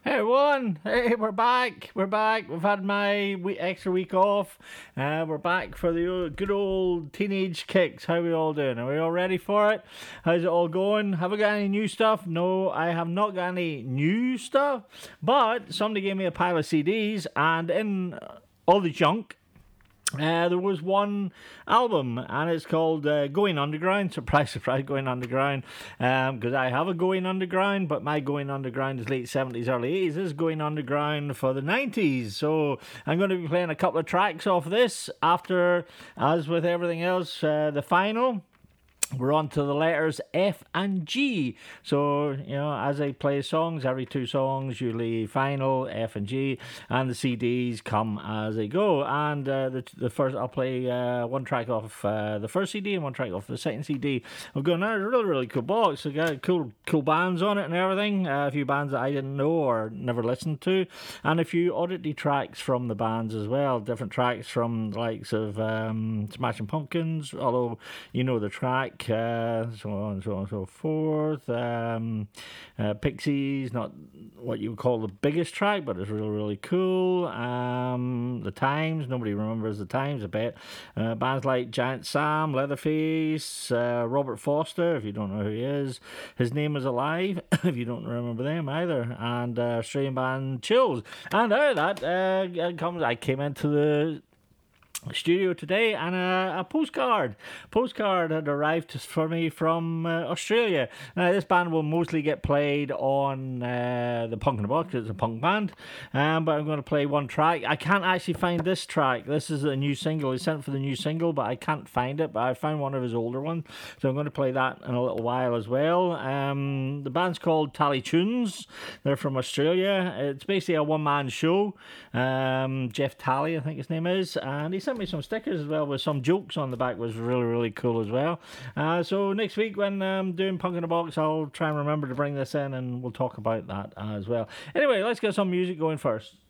Hey everyone! Hey, we're back. We're back. We've had my extra week off. We're back for the good old teenage kicks. How are we all doing? Are we all ready for it? How's it all going? Have I got any new stuff? No, I have not got any new stuff. But somebody gave me a pile of CDs, and in all the junk, there was one album, and it's called Going Underground. Surprise, surprise, Going Underground. Because I have a Going Underground, but my Going Underground is late 70s, early 80s. This is Going Underground for the 90s. So I'm going to be playing a couple of tracks off this after, as with everything else, the final. We're on to the letters F and G. So, as I play songs, every two songs, usually final, F and G, and the CDs come as they go. And the first, I'll play one track off the first CD and one track off the second CD. We're going, a really, really cool box. So got cool bands on it and everything. A few bands that I didn't know or never listened to. And a few oddity tracks from the bands as well. Different tracks from the likes of Smashing Pumpkins, although you know the track. So on and so forth. Pixies, not what you would call the biggest track, but it's really, really cool. The Times, nobody remembers the Times, I bet. Bands like Giant Sam, Leatherface, Robert Foster, if you don't know who he is. His Name is Alive, if you don't remember them either. And Australian band Chills. And out of that, I came into the studio today, and a postcard had arrived for me from Australia. Now this band will mostly get played on the Punk in the Box. It's a punk band, but I'm going to play one track. I can't actually find this track. This is a new single. He sent for the new single, but I can't find it. But I found one of his older ones, so I'm going to play that in a little while as well. The band's called Tally Tunes. They're from Australia. It's basically a one-man show. Jeff Tally, I think his name is, and he sent me some stickers as well with some jokes on the back. Was really, really cool as well. So next week when I'm doing Punk in the Box, I'll try and remember to bring this in, and we'll talk about that as well. Anyway, let's get some music going first.